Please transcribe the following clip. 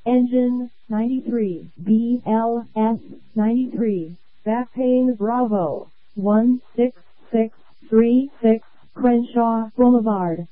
Engine 93, BLS 93, Backpane Bravo, 16636 Crenshaw Boulevard.